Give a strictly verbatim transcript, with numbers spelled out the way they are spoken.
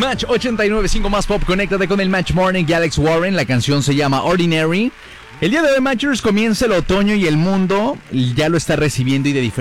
Match ochenta y nueve punto cinco más pop, conéctate con el Match Morning y Alex Warren. La canción se llama Ordinary. El día de hoy, Matchers, comienza el otoño y el mundo ya lo está recibiendo y de diferente